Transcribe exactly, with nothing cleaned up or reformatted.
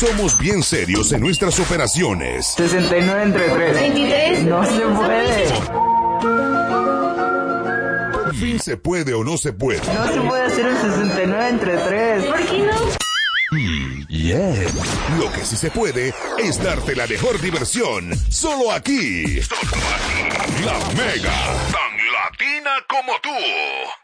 Somos bien serios en nuestras operaciones. sesenta y nueve entre tres. veintitrés. No se puede. Por fin se puede o no se puede. No se puede hacer el sesenta y nueve entre tres. ¿Por qué no? Mm, yeah. Lo que sí se puede es darte la mejor diversión. Solo aquí. Solo aquí. La Mega. Tan latina como tú.